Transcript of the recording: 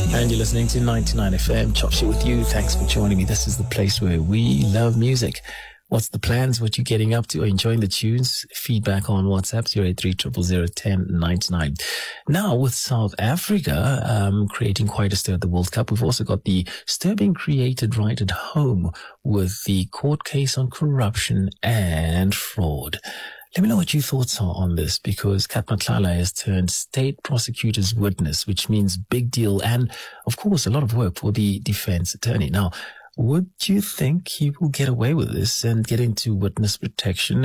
And you're listening to 99 FM, Chop Shit with you. Thanks for joining me. This is the place where we love music. What's the plans? What you getting up to? Are you enjoying the tunes? Feedback on WhatsApp, 083-000-1099. Now, with South Africa creating quite a stir at the World Cup, we've also got the stir being created right at home with the court case on corruption and fraud. Let me know what your thoughts are on this, because Kat Matlala has turned state prosecutor's witness, which means big deal and, of course, a lot of work for the defense attorney. Now, would you think he will get away with this and get into witness protection